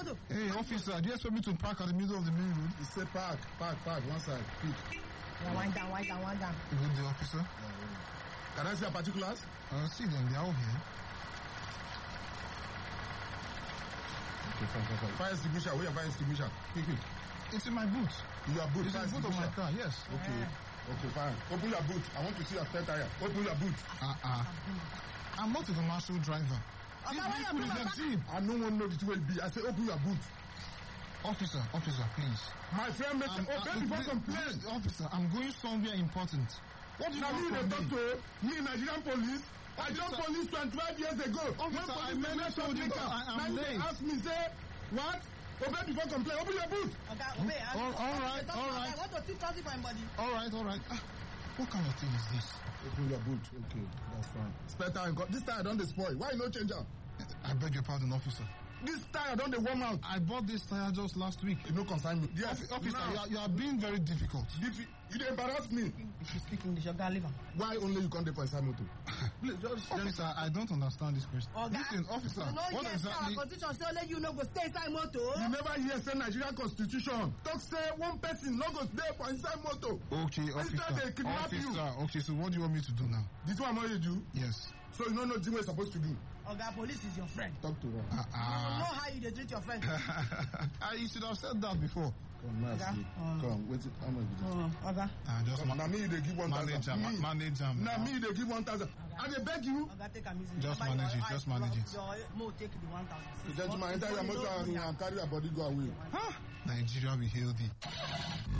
motor. Hey, officer, do you expect me to park at the middle of the main road? He say park, one side, quick. Yeah, wind down. Good day, officer. Can I see your particulars? See them, they're all here. Okay, fine. Fire extinguisher, where your fire extinguisher? Quick. It's in my boot. Your boot, it's in the boot of my car, yes. Okay, fine. Open your boot. I want to see your spare tire. Open your boot. I'm not a commercial driver. Okay, why you This is a jeep. I don't want to know the way it be. I say open your boot. Officer, please. My friend, make open before complain. Officer, I'm going somewhere important. What do you want from talk to me, Nigerian police? I joined police 25 years ago. Officer, I meant to you I'm late. Ask me, say, what? Obey before complain. Open your boot. Okay, obey. All right. I want to teach something for anybody. All right. What kind of thing is this? Open your boot. Okay, that's fine. Spare tire. This tire don't spoil. Why no change am? I beg your pardon, officer. This tire don't warm out. I bought this tire just last week. You no concern me. Yes, officer, you are being very difficult. You dey embarrass me. If you speak English, you can leave him. Why only you come there for inside motor? Please, officer, I don't understand this question. Listen, officer, what exactly? Our constitution say only you no go stay inside motor. You never hear say Nigerian constitution talk say one person no go stay for inside motor. Okay, officer. Okay, so what do you want me to do now? This one I do? Yes. So you don't know the way you're supposed to do? Okay, police is your friend. Talk to her. You know how you treat your friend. You should have said that before. Come, Come, wait. How much is it? Okay. Just now me they give 1,000. Manage him. Now me they give 1,000. And they beg you. Okay, take a easy. Just manage it. Your mo take the 1,000. The gentleman enter your motor and carry your body go away. Nigeria will hail thee.